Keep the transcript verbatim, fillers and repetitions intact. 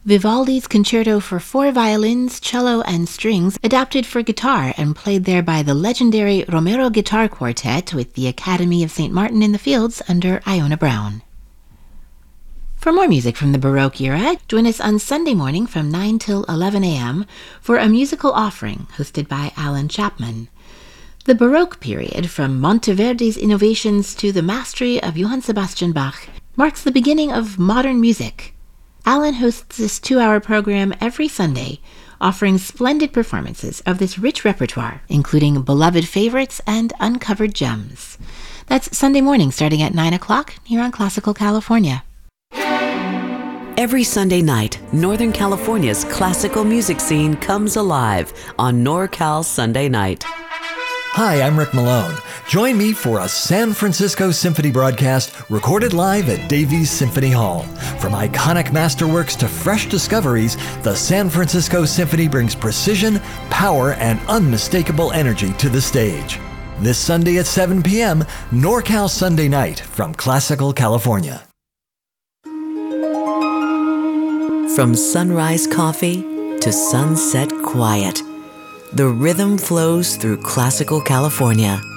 Vivaldi's Concerto for Four Violins, Cello, and Strings, adapted for guitar and played there by the legendary Romero Guitar Quartet with the Academy of Saint Martin in the Fields under Iona Brown. For more music from the Baroque era, join us on Sunday morning from nine till eleven a.m. for a musical offering hosted by Alan Chapman. The Baroque period, from Monteverdi's innovations to the mastery of Johann Sebastian Bach, marks the beginning of modern music. Alan hosts this two-hour program every Sunday, offering splendid performances of this rich repertoire, including beloved favorites and uncovered gems. That's Sunday morning starting at nine o'clock here on Classical California. Every Sunday night, Northern California's classical music scene comes alive on NorCal Sunday Night. Hi, I'm Rick Malone. Join me for a San Francisco Symphony broadcast recorded live at Davies Symphony Hall. From iconic masterworks to fresh discoveries, the San Francisco Symphony brings precision, power, and unmistakable energy to the stage. This Sunday at seven p.m., NorCal Sunday Night from Classical California. From sunrise coffee to sunset quiet, the rhythm flows through Classical California.